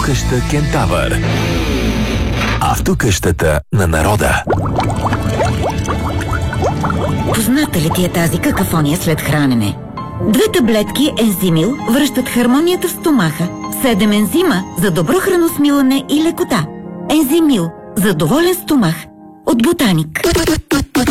Автокъща Кентавър. Автокъщата на народа. Позната ли ти е тази какафония след хранене? 2 таблетки Ензимил връщат хармонията в стомаха. 7 ензима за добро храносмилане и лекота. Ензимил за доволен стомах. От Ботаник.